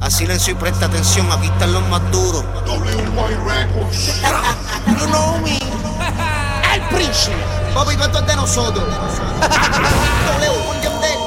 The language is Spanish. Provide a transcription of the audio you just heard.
Haz silencio y presta atención, aquí están los más duros. WY Records. You know me. El príncipe. Papi, esto es de nosotros. W